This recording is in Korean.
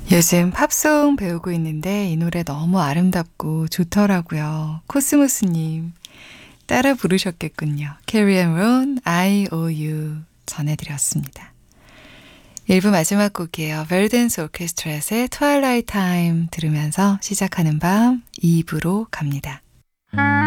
요즘 팝송 배우고 있는데 이 노래 너무 아름답고 좋더라고요. 코스모스님 따라 부르셨겠군요. Carry on Ron, I.O.U 전해드렸습니다. 1부 마지막 곡이에요. 벨덴스 오케스트라의 Twilight Time 들으면서 시작하는 밤 2부로 갑니다.